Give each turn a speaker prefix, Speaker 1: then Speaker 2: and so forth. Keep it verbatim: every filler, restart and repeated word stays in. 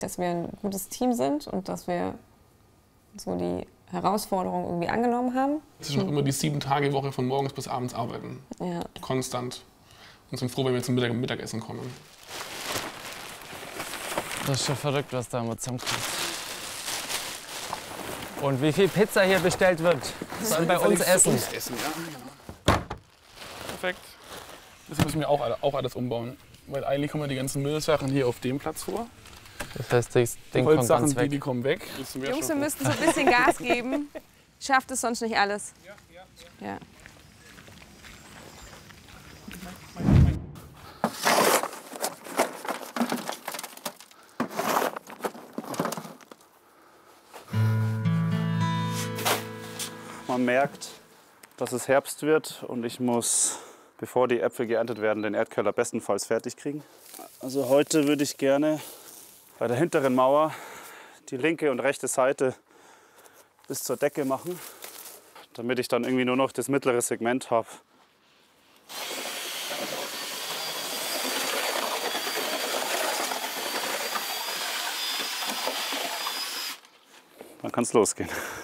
Speaker 1: Dass wir ein gutes Team sind und dass wir so die Herausforderung irgendwie angenommen haben.
Speaker 2: Es ist noch immer die sieben Tage Woche von morgens bis abends arbeiten.
Speaker 1: Ja.
Speaker 2: Konstant. Und sind froh, wenn wir zum Mittag Mittagessen kommen.
Speaker 3: Das ist schon verrückt, was da immer zusammenkommt. Und wie viel Pizza hier bestellt wird, sollen bei uns essen.
Speaker 2: Uns essen ja, genau. Perfekt. Das müssen wir auch, auch alles umbauen. Weil eigentlich kommen die ganzen Müllsachen hier auf dem Platz vor.
Speaker 3: Das heißt, das Ding
Speaker 2: Die
Speaker 3: kommt
Speaker 2: Holzsachen,
Speaker 3: ganz weg.
Speaker 2: die, die kommen weg. Wir
Speaker 1: Jungs, wir müssten so ein bisschen Gas geben. Schafft es sonst nicht alles.
Speaker 2: Ja, ja, ja.
Speaker 1: Ja.
Speaker 4: Man merkt, dass es Herbst wird und ich muss, bevor die Äpfel geerntet werden, den Erdkeller bestenfalls fertig kriegen. Also heute würde ich gerne bei der hinteren Mauer die linke und rechte Seite bis zur Decke machen, damit ich dann irgendwie nur noch das mittlere Segment habe. Dann kann es losgehen.